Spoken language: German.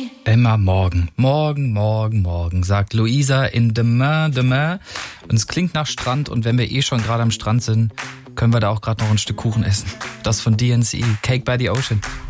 Immer morgen, morgen, sagt Luisa in Demain. Und es klingt nach Strand und wenn wir schon gerade am Strand sind, können wir da auch gerade noch ein Stück Kuchen essen. Das von DNC, Cake by the Ocean.